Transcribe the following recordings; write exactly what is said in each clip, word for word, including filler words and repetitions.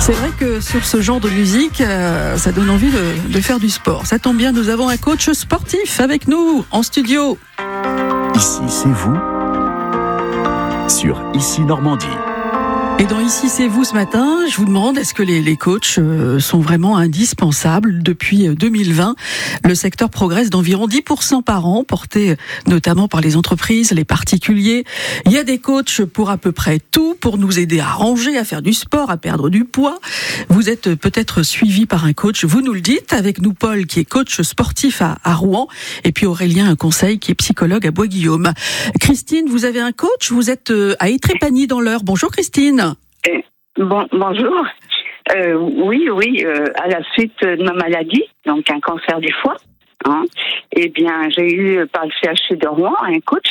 C'est vrai que sur ce genre de musique, euh, ça donne envie de, de faire du sport. Ça tombe bien, nous avons un coach sportif avec nous en studio. Ici, c'est vous sur Ici Normandie. Et dans Ici c'est vous ce matin, je vous demande, est-ce que les, les coachs euh, sont vraiment indispensables? Depuis deux mille vingt, le secteur progresse d'environ dix pour cent par an, porté notamment par les entreprises, les particuliers. Il y a des coachs pour à peu près tout, pour nous aider à ranger, à faire du sport, à perdre du poids. Vous êtes peut-être suivi par un coach, vous nous le dites. Avec nous Paul, qui est coach sportif à, à Rouen, et puis Aurélien, un conseil, qui est psychologue à Bois-Guillaume. Christine, vous avez un coach, vous êtes à Étrépagny dans l'Eure. Bonjour Christine. Euh, bon, bonjour. Euh, oui, oui, euh, à la suite de ma maladie, donc un cancer du foie, hein, eh bien, j'ai eu par le C H U de Rouen un coach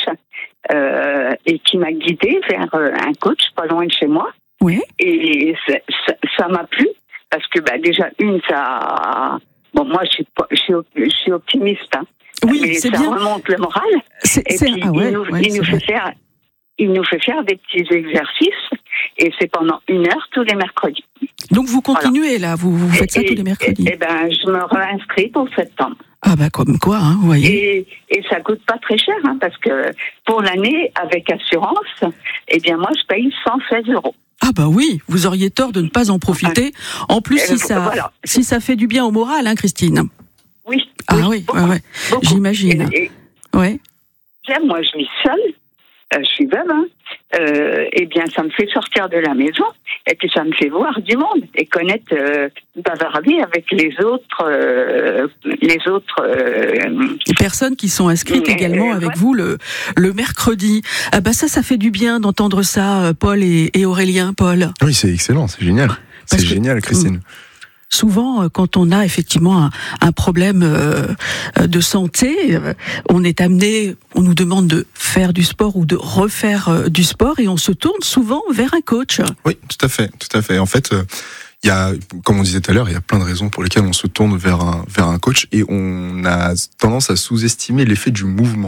euh, et qui m'a guidée vers euh, un coach pas loin de chez moi. Oui. Et ça, ça, ça m'a plu parce que bah, déjà une, ça, bon, moi, je suis, je suis, je suis optimiste, hein, oui, mais c'est ça bien. remonte le moral. C'est, et c'est, puis ah ouais, il nous, ouais, il nous fait faire. Il nous fait faire des petits exercices et c'est pendant une heure tous les mercredis. Donc vous continuez voilà. là, vous, vous faites et, ça tous les mercredis. Et, et ben je me réinscris pour septembre. Ah bah comme quoi, hein, vous voyez. Et, et ça coûte pas très cher, hein, parce que pour l'année avec assurance, eh bien moi je paye cent seize euros. Ah bah oui, vous auriez tort de ne pas en profiter. En plus, et si ça, voilà. si ça fait du bien au moral, hein, Christine. Oui. Ah oui, oui, beaucoup, ouais, ouais. Beaucoup. J'imagine. Et, et, ouais. J'aime, moi je vis seule. Euh, je suis veuve, hein. euh, eh bien, ça me fait sortir de la maison, et puis ça me fait voir du monde et connaître, euh, bavarder avec les autres, euh, les autres. Euh, les personnes qui sont inscrites euh, également euh, avec ouais. vous le le mercredi. Ah bah ça, ça fait du bien d'entendre ça, Paul et, et Aurélien. Paul. Oui, c'est excellent, c'est génial, c'est Parce génial, que, Christine. Souvent, quand on a effectivement un, un problème euh, de santé, euh, on est amené, on nous demande de faire du sport ou de refaire euh, du sport, et on se tourne souvent vers un coach. Oui, tout à fait, tout à fait. En fait, euh, il y a, comme on disait tout à l'heure, il y a plein de raisons pour lesquelles on se tourne vers un vers un coach, et on a tendance à sous-estimer l'effet du mouvement,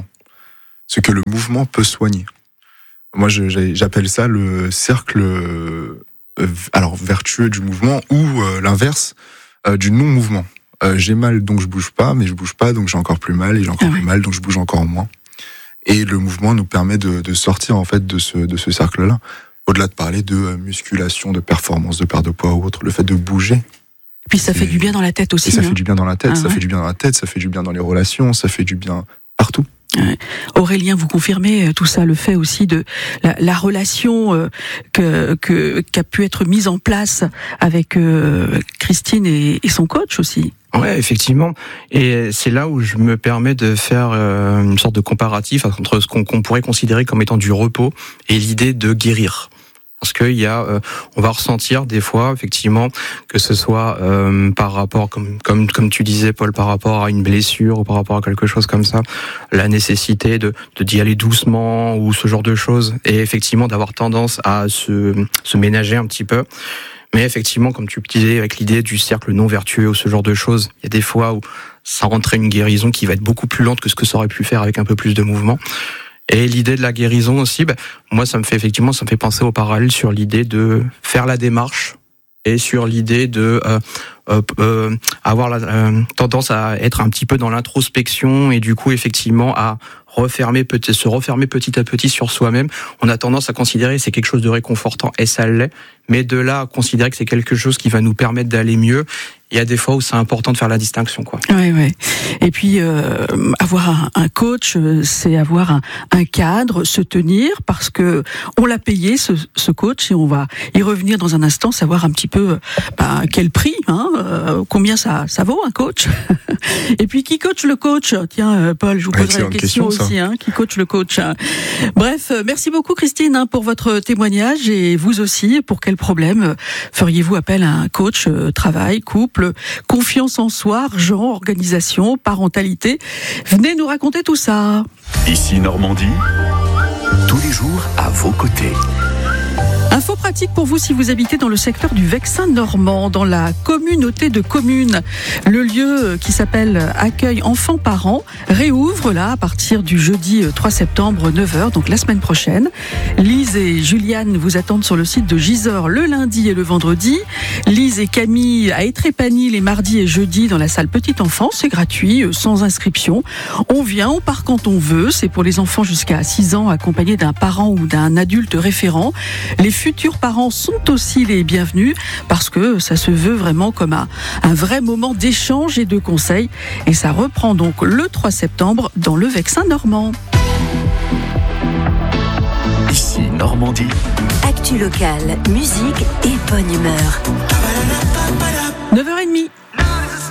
ce que le mouvement peut soigner. Moi, je, j'appelle ça le cercle. Euh, alors vertueux du mouvement, ou euh, l'inverse euh, du non-mouvement. Euh, j'ai mal donc je bouge pas, mais je bouge pas donc j'ai encore plus mal, et j'ai encore ah plus ouais. mal donc je bouge encore moins. Et le mouvement nous permet de, de sortir en fait de ce de ce cercle-là. Au-delà de parler de musculation, de performance, de perte de poids ou autre, le fait de bouger. Et puis ça fait du bien dans la tête aussi. Et ça hein. fait du bien dans la tête, ah ça ouais. fait du bien dans la tête, ça fait du bien dans les relations, ça fait du bien partout. Ouais. Aurélien, vous confirmez tout ça, le fait aussi de la, la relation euh, que, que qu'a pu être mise en place avec euh, Christine et, et son coach aussi. Ouais, effectivement. Et c'est là où je me permets de faire euh, une sorte de comparatif entre ce qu'on, qu'on pourrait considérer comme étant du repos et l'idée de guérir. Parce qu'il y a, euh, on va ressentir des fois, effectivement, que ce soit euh, par rapport, comme comme comme tu disais, Paul, par rapport à une blessure ou par rapport à quelque chose comme ça, la nécessité de de d'y aller doucement ou ce genre de choses, et effectivement d'avoir tendance à se se ménager un petit peu. Mais effectivement, comme tu disais, avec l'idée du cercle non vertueux ou ce genre de choses, il y a des fois où ça rentrait une guérison qui va être beaucoup plus lente que ce que ça aurait pu faire avec un peu plus de mouvement. Et l'idée de la guérison aussi, bah, moi ça me fait effectivement, ça me fait penser au parallèle sur l'idée de faire la démarche et sur l'idée de euh, euh, euh, avoir la euh, tendance à être un petit peu dans l'introspection, et du coup effectivement à refermer peut-être se refermer petit à petit sur soi-même. On a tendance à considérer que c'est quelque chose de réconfortant, et ça l'est, mais de là à considérer que c'est quelque chose qui va nous permettre d'aller mieux, il y a des fois où c'est important de faire la distinction, quoi. Ouais, ouais. Et puis euh, avoir un, un coach, c'est avoir un, un cadre, se tenir, parce que on l'a payé ce, ce coach, et on va y revenir dans un instant, savoir un petit peu bah, quel prix, hein, euh, combien ça ça vaut un coach. Et puis qui coach le coach? Tiens, euh, Paul, je vous poserai la question, question aussi, hein, qui coach le coach. Bref, merci beaucoup Christine hein, pour votre témoignage, et vous aussi. Pour quel problème feriez-vous appel à un coach? euh, Travail, couple, confiance en soi, argent, organisation, parentalité. Venez nous raconter tout ça. Ici Normandie, tous les jours à vos côtés. Info pratique pour vous si vous habitez dans le secteur du Vexin normand, dans la communauté de communes. Le lieu qui s'appelle Accueil Enfants Parents réouvre là à partir du jeudi trois septembre neuf heures, donc la semaine prochaine. Lise et Juliane vous attendent sur le site de Gisors le lundi et le vendredi. Lise et Camille à Étrépagny les mardis et jeudis dans la salle Petite Enfance. C'est gratuit, sans inscription. On vient, on part quand on veut. C'est pour les enfants jusqu'à six ans accompagnés d'un parent ou d'un adulte référent. Les futurs parents sont aussi les bienvenus parce que ça se veut vraiment comme un, un vrai moment d'échange et de conseils. Et ça reprend donc le trois septembre dans le Vexin normand. Ici Normandie. Actu locale, musique et bonne humeur. neuf heures trente.